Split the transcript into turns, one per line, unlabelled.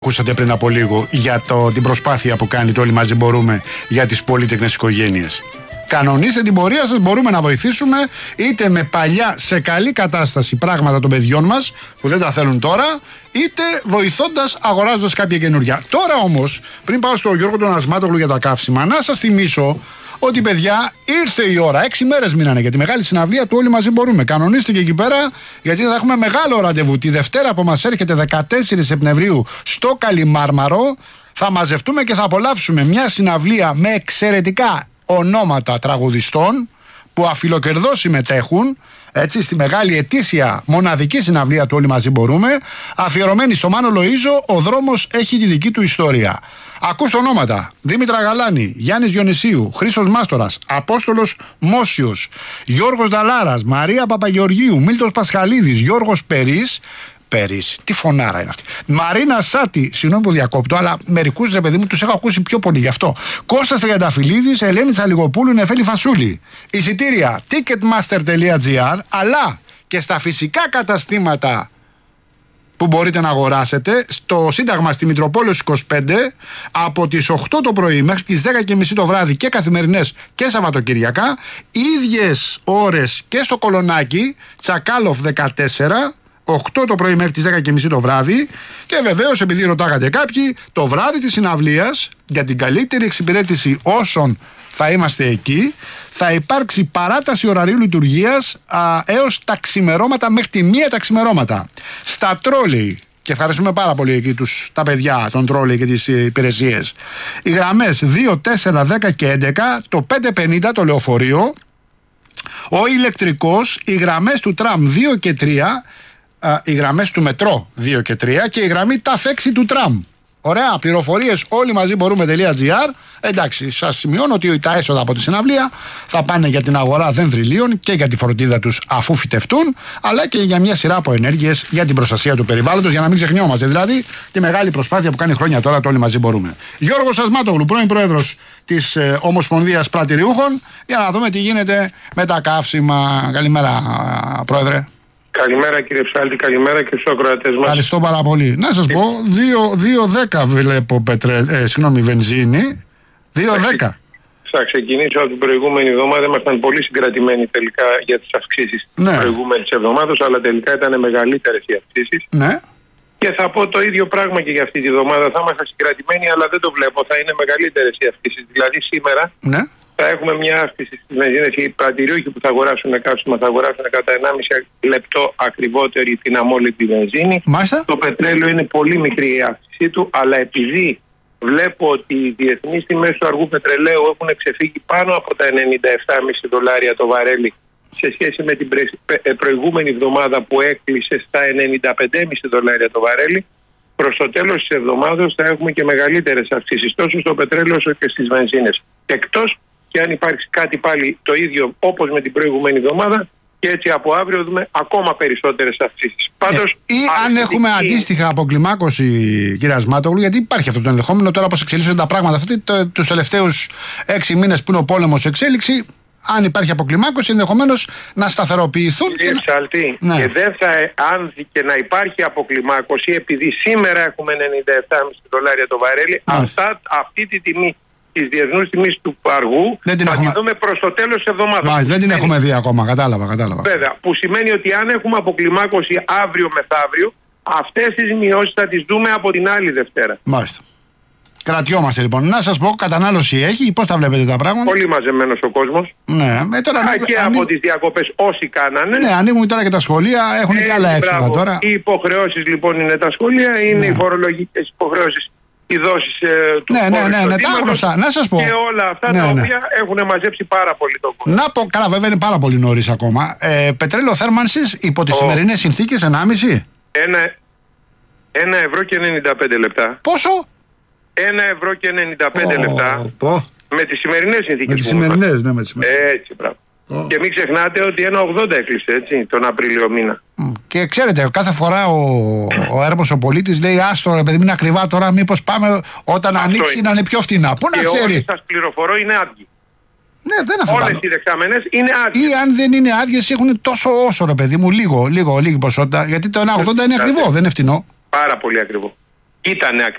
Ακούσατε πριν από λίγο για την προσπάθεια που κάνει το Όλοι Μαζί Μπορούμε για τις πολύτεκνες οικογένειες. Κανονίστε την πορεία σας, μπορούμε να βοηθήσουμε είτε με παλιά σε καλή κατάσταση πράγματα των παιδιών μας που δεν τα θέλουν τώρα, είτε βοηθώντας αγοράζοντας κάποια καινούργια. Τώρα όμως, πριν πάω στο Γιώργο τον Ασμάτογλου για τα καύσιμα, να σας θυμίσω ότι παιδιά ήρθε η ώρα. 6 μέρες μείνανε για τη μεγάλη συναυλία του Όλοι Μαζί Μπορούμε. Κανονίστε και εκεί πέρα, γιατί θα έχουμε μεγάλο ραντεβού. Τη Δευτέρα που μας έρχεται 14 Σεπτεμβρίου στο Καλιμάρμαρο, θα μαζευτούμε και θα απολαύσουμε μια συναυλία με εξαιρετικά ονόματα τραγουδιστών που αφιλοκερδώς συμμετέχουν. Έτσι, στη μεγάλη ετήσια μοναδική συναυλία του Όλοι Μαζί Μπορούμε, αφιερωμένη στο Μάνο Λοΐζο, ο δρόμος έχει τη δική του ιστορία. Ακούστε ονόματα: Δήμητρα Γαλάνη, Γιάννης Διονυσίου, Χρήστος Μάστορας, Απόστολος Μόσιος, Γιώργος Νταλάρας, Μαρία Παπαγεωργίου, Μίλτος Πασχαλίδης, Γιώργος Περής, τι φωνάρα είναι αυτή. Μαρίνα Σάτη, συγγνώμη που διακόπτω, αλλά μερικούς ρε παιδί μου τους έχω ακούσει πιο πολύ γι' αυτό. Κώστας Τριανταφυλλίδης, Ελένη Τσαλιγοπούλου, Νεφέλη Φασούλη. Εισιτήρια ticketmaster.gr, αλλά και στα φυσικά καταστήματα που μπορείτε να αγοράσετε στο Σύνταγμα στη Μητροπόλεως 25 από τις 8 το πρωί μέχρι τις 10:30 το βράδυ και καθημερινές και Σαββατοκυριακά, ίδιες ώρες και στο Κολονάκι, Τσακάλοφ 14, 8 το πρωί μέχρι τις 10:30 το βράδυ. Και βεβαίως, επειδή ρωτάγατε κάποιοι, το βράδυ της συναυλίας, για την καλύτερη εξυπηρέτηση όσων θα είμαστε εκεί, θα υπάρξει παράταση ωραρίου λειτουργίας έως τα ξημερώματα, μέχρι τη 1 τα ξημερώματα. Στα τρόλεϊ, και ευχαριστούμε πάρα πολύ εκεί τα παιδιά των τρόλεϊ και τις υπηρεσίες, οι γραμμές 2, 4, 10 και 11, το 550 το λεωφορείο, ο ηλεκτρικός, οι γραμμές του τραμ 2 και 3, οι γραμμές του μετρό 2 και 3 και η γραμμή ΤΑΦ 6 του τραμ. Ωραία, πληροφορίες όλοι μαζί μπορούμε.gr. Εντάξει, σας σημειώνω ότι τα έσοδα από τη συναυλία θα πάνε για την αγορά δενδριλίων και για τη φροντίδα τους αφού φυτευτούν, αλλά και για μια σειρά από ενέργειες για την προστασία του περιβάλλοντος, για να μην ξεχνιόμαστε δηλαδή τη μεγάλη προσπάθεια που κάνει χρόνια τώρα το Όλοι Μαζί Μπορούμε. Γιώργος Ασμάτογλου, πρώην πρόεδρος της Ομοσπονδίας Πρατηριούχων, για να δούμε τι γίνεται με τα καύσιμα. Καλημέρα, πρόεδρε.
Καλημέρα κύριε Ψάλτη, καλημέρα και στους ακροατές μας.
Ευχαριστώ πάρα πολύ. Να σας πω, 2,10 βλέπω βενζίνη. 2,10.
Θα ξεκινήσω από την προηγούμενη εβδομάδα. Ήμασταν πολύ συγκρατημένοι τελικά για τις αυξήσεις της προηγούμενης εβδομάδας, αλλά τελικά ήταν μεγαλύτερες οι αυξήσεις.
Ναι.
Και θα πω το ίδιο πράγμα και για αυτή τη εβδομάδα. Θα είμαστε συγκρατημένοι, αλλά δεν το βλέπω. Θα είναι μεγαλύτερες οι αυξήσεις. Δηλαδή σήμερα. Ναι. Θα έχουμε μια αύξηση στις βενζίνες. Οι πρατηριούχοι που θα αγοράσουν καύσιμα θα αγοράσουν κατά 1,5 λεπτό ακριβότερη την αμόλυντη βενζίνη.
Μάλιστα.
Το πετρέλαιο είναι πολύ μικρή η αύξησή του, αλλά επειδή βλέπω ότι οι διεθνείς τιμές του αργού πετρελαίου έχουν ξεφύγει πάνω από τα $97,5 το βαρέλι σε σχέση με την προηγούμενη εβδομάδα που έκλεισε στα $95,5 το βαρέλι, προς το τέλος της εβδομάδας θα έχουμε και μεγαλύτερες αυξήσεις τόσο στο πετρέλαιο όσο και στις βενζίνες. Εκτός και αν υπάρξει κάτι πάλι το ίδιο όπως με την προηγούμενη εβδομάδα, και έτσι από αύριο δούμε ακόμα περισσότερες αυξήσεις. Πάντως,
ή αν έχουμε αντίστοιχα αποκλιμάκωση, κύριε Ασμάτογλου, γιατί υπάρχει αυτό το ενδεχόμενο τώρα όπως εξελίσσονται τα πράγματα αυτή, τους τελευταίους 6 μήνες που είναι ο πόλεμος εξέλιξη, αν υπάρχει αποκλιμάκωση, ενδεχομένως να σταθεροποιηθούν.
Κύριε Ψάλτη, και δεν θα, αν και να υπάρχει αποκλιμάκωση, επειδή σήμερα έχουμε $97,5 το βαρέλι, αυτή τη τιμή της διεθνούς τιμής του αργού θα την δούμε προς το τέλος της εβδομάδας.
Δεν την έχουμε δει ακόμα, κατάλαβα.
Βέβαια, που σημαίνει ότι αν έχουμε αποκλιμάκωση αύριο μεθαύριο, αυτές τις μειώσεις θα τις δούμε από την άλλη Δευτέρα.
Μάλιστα. Κρατιόμαστε λοιπόν. Να σας πω, κατανάλωση έχει, πώς τα βλέπετε τα πράγματα?
Πολύ μαζεμένος ο κόσμος.
Ναι,
και από τις διακοπές όσοι κάνανε.
Ναι, ανοίγουν τώρα και τα σχολεία, έχουν και άλλα έξοδα τώρα.
Οι υποχρεώσεις λοιπόν είναι τα σχολεία, είναι οι φορολογικές υποχρεώσεις, οι δόσεις του
ναι, τα γνωστά. Να σας πω.
Και όλα αυτά τα οποία έχουν μαζέψει πάρα πολύ τον κόσμο.
Να πω, καλά, βέβαια είναι πάρα πολύ νωρίς ακόμα. Πετρέλαιο θέρμανσης υπό τις σημερινές συνθήκες 1,5.
€1,95.
Πόσο?
€1,95 με τις σημερινές συνθήκες.
Με τις σημερινές, ναι, με τις σημερινές.
Έτσι, μπράβο. Και μην ξεχνάτε ότι 1,80 έκλεισε έτσι τον Απρίλιο μήνα.
Και ξέρετε, κάθε φορά ο έρμος ο πολίτης λέει άστο ρε παιδί, μην ακριβά τώρα, μήπως πάμε όταν ανοίξει να είναι πιο φτηνά. Πού να ξέρει?
Όλοι σας πληροφορώ είναι άδειοι.
Ναι, δεν αφήνω.
Όλες οι δεξαμενές είναι άδειες.
Ή αν δεν είναι άδειες έχουν τόσο όσο ρε παιδί μου, λίγη ποσότητα. Γιατί το 1,80 είναι ακριβό, δεν είναι φτηνό.
Πάρα πολύ ακριβό. Ήτανε